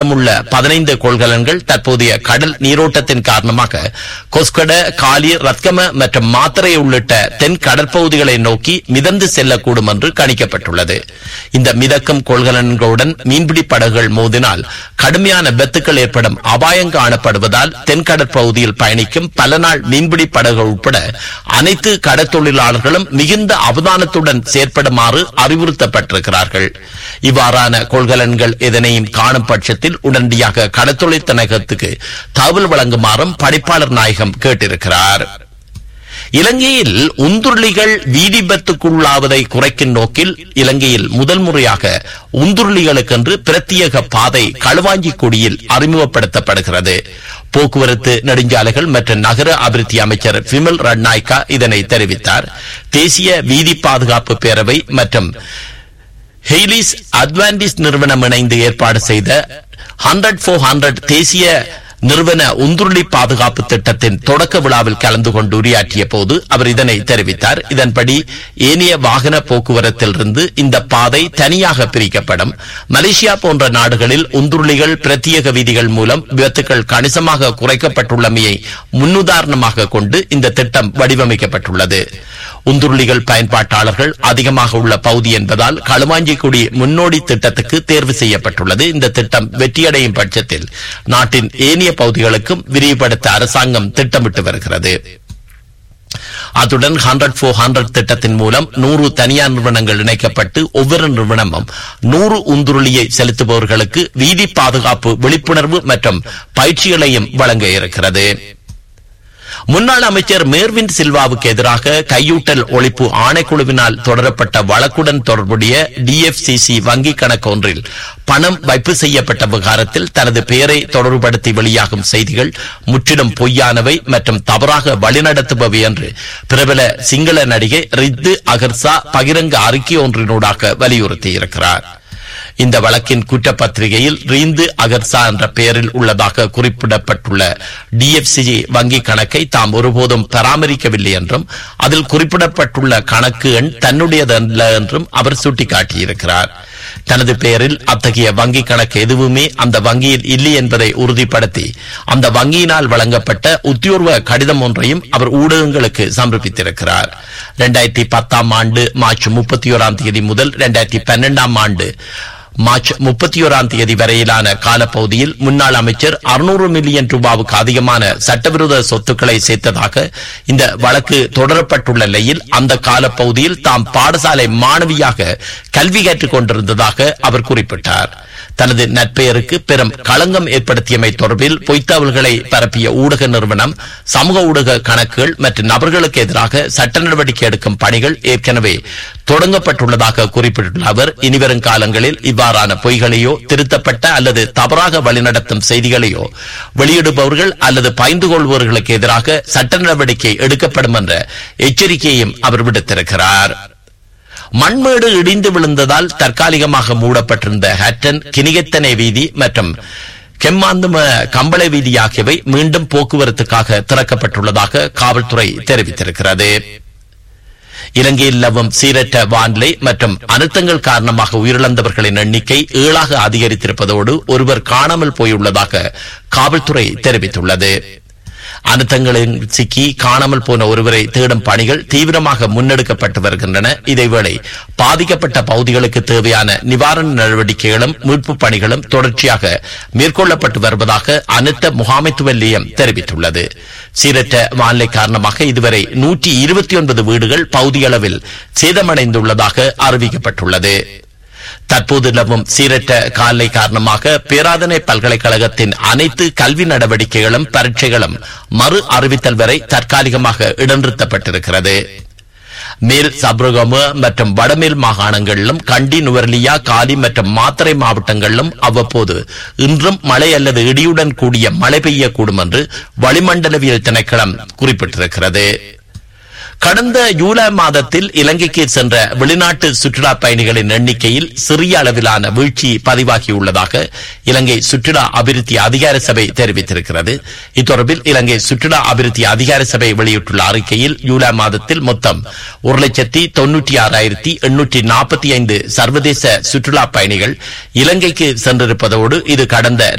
தூரமுள்ள 15 கொள்கலன்கள் தற்போதைய கடல் நீரோட்டத்தின் காரணமாக கொஸ்கட, காலி, ரத்கம மற்றும் மாத்தரை உள்ளிட்ட தென் கடற்பகுதிகளை நோக்கி மிதந்து செல்லக்கூடும் என்று கணிக்கப்பட்டுள்ளது. இந்த மிதக்கும் கொள்கலன்களுடன் மீன்பிடி படகுகள் மோதினால் கடுமையான விபத்துக்கள் ஏற்படும் அபாயம் காணப்படுவதால் தென் கடற்பகுதியில் பயணிக்கும் பல நாள் மீன்பிடி படகுகள் உட்பட அனைத்து கடற்தொழிலாளர்களும் மிகுந்த அவதானத்துடன் செயற்படுமாறு அறிவுறுத்தப்பட்டிருக்கிறார்கள். இவ்வாறான கொள்கலன்கள் எதனையும் காணும் பட்சத்தில் உடனடியாக கடற்தொழில் திணைக்களத்துக்கு தகவல் வழங்குமாறும் பணிப்பாளர் நாயகம் கேட்டிருக்கிறார். இலங்கையில் உந்துருளிகள் வீதி விபத்துக்குள்ளாவதை குறைக்கும் நோக்கில் இலங்கையில் முதல் முறையாக உந்துருளிகளுக்கென்று பிரத்யேக பாதை களுவாஞ்சிக்குடியில் அறிமுகப்படுத்தப்படுகிறது. போக்குவரத்து நெடுஞ்சாலைகள் மற்றும் நகர அபிவிருத்தி அமைச்சர் விமல் ரட்நாயக்கா இதனை தெரிவித்தார். தேசிய வீதி பாதுகாப்பு பேரவை மற்றும் ஹெய்லிஸ் அட்வான்டிஸ் நிறுவனம் இணைந்து ஏற்பாடு செய்த 100-400 தேசிய நிறுவன உந்துருளி பாதுகாப்பு திட்டத்தின் தொடக்க விழாவில் கலந்து கொண்டு உரையாற்றிய போது அவர் இதனை தெரிவித்தார். இதன்படி ஏனைய வாகன போக்குவரத்திலிருந்து இந்த பாதை தனியாக பிரிக்கப்படும். மலேசியா போன்ற நாடுகளில் உந்துருளிகள் பிரத்யேக விதிகள் மூலம் விபத்துக்கள் கணிசமாக குறைக்கப்பட்டுள்ளமையை முன்னுதாரணமாக கொண்டு இந்த திட்டம் வடிவமைக்கப்பட்டுள்ளது. உந்துருளிகள் பயன்பாட்டாளர்கள் அதிகமாக உள்ள பகுதி என்பதால் களுவாஞ்சிக்குடி முன்னோடி திட்டத்துக்கு தேர்வு செய்யப்பட்டுள்ளது. இந்த திட்டம் வெற்றியடையும் பட்சத்தில் நாட்டின் ஏனைய பகுதிகளுக்கும் விரிவுபடுத்த அரசாங்கம் திட்டமிட்டு வருகிறது. அத்துடன் 100-400 திட்டத்தின் மூலம் 100 தனியார் நிறுவனங்கள் இணைக்கப்பட்டு ஒவ்வொரு நிறுவனமும் 100 உந்துருளியை செலுத்துபவர்களுக்கு வீதி பாதுகாப்பு விழிப்புணர்வு மற்றும் பயிற்சிகளையும் வழங்க இருக்கிறது. முன்னாள் அமைச்சர் மேர்வின் சில்வாவுக்கு எதிராக கையூட்டல் ஒழிப்பு ஆணைக்குழுவினால் தொடரப்பட்ட வழக்குடன் தொடர்புடைய DFCC வங்கி கணக்கு ஒன்றில் பணம் வைப்பு செய்யப்பட்ட விவகாரத்தில் தனது பெயரை தொடர்புபடுத்தி வெளியாகும் செய்திகள் முற்றிலும் பொய்யானவை மற்றும் தவறாக வழிநடத்துபவை என்று பிரபல சிங்கள நடிகை ரித்து அகர்சா பகிரங்க அறிக்கை ஒன்றினூடாக வலியுறுத்தியிருக்கிறார். இந்த வழக்கின் குற்றப்பத்திரிகையில் ரீந்து அகர்சா என்ற பெயரில் உள்ளதாக குறிப்பிடப்பட்டுள்ள DFCC வங்கி கணக்கை தாம் ஒருபோதும் பராமரிக்கவில்லை என்றும் அதில் குறிப்பிடப்பட்டுள்ள கணக்கு எண் தன்னுடையதல்ல என்றும் அவர் சுட்டிக்காட்டியிருக்கிறார். தனது பெயரில் அத்தகைய வங்கி கணக்கு எதுவுமே அந்த வங்கியில் இல்லை என்பதை உறுதிப்படுத்தி அந்த வங்கியினால் வழங்கப்பட்ட உத்தியோர்வ கடிதம் ஒன்றையும் அவர் ஊடகங்களுக்கு சமர்ப்பித்திருக்கிறார். 2010 ஆண்டு மார்ச் 31 முதல் 2012 ஆண்டு மார்ச் 31 வரையிலான காலப்பகுதியில் முன்னாள் அமைச்சர் 600 மில்லியன் ரூபாவுக்கு அதிகமான சட்டவிரோத சொத்துக்களை சேர்த்ததாக இந்த வழக்கு தொடரப்பட்டுள்ள நிலையில் அந்த காலப்பகுதியில் தாம் பாடசாலை மாணவியாக கல்வி கற்றுக் கொண்டிருந்ததாக அவர் குறிப்பிட்டார். தனது நற்பெயருக்கு பெரும் களங்கம் ஏற்படுத்தியமை தொடர்பில் பொய்த்தவல்களை பரப்பிய ஊடக நிறுவனம், சமூக ஊடக கணக்குகள் மற்றும் நபர்களுக்கு எதிராக சட்ட நடவடிக்கை எடுக்கும் பணிகள் ஏற்கனவே தொடங்கப்பட்டுள்ளதாக குறிப்பிட்டுள்ள அவர் இனிவரும் காலங்களில் இவ்வாறான பொய்களையோ திருத்தப்பட்ட அல்லது தவறாக வழிநடத்தும் செய்திகளையோ வெளியிடுபவர்கள் அல்லது பகிர்ந்து கொள்பவர்களுக்கு எதிராக சட்ட நடவடிக்கை எடுக்கப்படும் என்ற எச்சரிக்கையையும் அவர் விடுத்திருக்கிறார். மண்மேடு இடிந்து விழுந்ததால் தற்காலிகமாக மூடப்பட்டிருந்த ஹட்டன், கினிகத்தனை வீதி மற்றும் கெம்மாந்தும கம்பளை வீதி ஆகியவை மீண்டும் போக்குவரத்துக்காக திறக்கப்பட்டுள்ளதாக காவல்துறை தெரிவித்திருக்கிறது. இலங்கையில் நிலவும் சீரற்ற வானிலை மற்றும் அனர்த்தங்கள் காரணமாக உயிரிழந்தவர்களின் எண்ணிக்கை 7ஆக அதிகரித்திருப்பதோடு ஒருவர் காணாமல் போயுள்ளதாக காவல்துறை தெரிவித்துள்ளது. அனர்த்தங்களில் சிக்கி காணாமல் போன ஒருவரை தேடும் பணிகள் தீவிரமாக முன்னெடுக்கப்பட்டு வருகின்றன. இதேவேளை பாதிக்கப்பட்ட பகுதிகளுக்கு தேவையான நிவாரண நடவடிக்கைகளும் மீட்பு பணிகளும் தொடர்ச்சியாக மேற்கொள்ளப்பட்டு வருவதாக அனர்த்த முகாமைத்துவ நிலையம் தெரிவித்துள்ளது. சீரற்ற வானிலை காரணமாக இதுவரை 129 வீடுகள் பகுதியளவில் சேதமடைந்துள்ளதாக அறிவிக்கப்பட்டுள்ளது. தற்போது நிலவும் சீரற்ற காலை காரணமாக பேராதனை பல்கலைக்கழகத்தின் அனைத்து கல்வி நடவடிக்கைகளும் பரீட்சைகளும் மறு அறிவித்தல் வரை தற்காலிகமாக இடைநிறுத்தப்பட்டிருக்கிறது. மேல் சப்ரகம மற்றும் வடமேல் மாகாணங்களிலும் கண்டி, நுவர்லியா, காலி மற்றும் மாத்தறை மாவட்டங்களிலும் அவ்வப்போது இன்றும் மழை அல்லது இடியுடன் கூடிய மழை பெய்யக்கூடும் என்று வளிமண்டலவியல் திணைக்களம் குறிப்பிட்டிருக்கிறது. கடந்த ஜூலை மாதத்தில் இலங்கைக்கு சென்ற வெளிநாட்டு சுற்றுலா பயணிகளின் எண்ணிக்கையில் சிறிய அளவிலான வீழ்ச்சி பதிவாகியுள்ளதாக இலங்கை சுற்றுலா அபிவிருத்தி அதிகார சபை தெரிவித்திருக்கிறது. இத்தொடர்பில் இலங்கை சுற்றுலா அபிவிருத்தி அதிகார சபை வெளியிட்டுள்ள அறிக்கையில் ஜூலை மாதத்தில் மொத்தம் 1,96,845 சர்வதேச சுற்றுலா பயணிகள் இலங்கைக்கு சென்றிருப்பதோடு இது கடந்த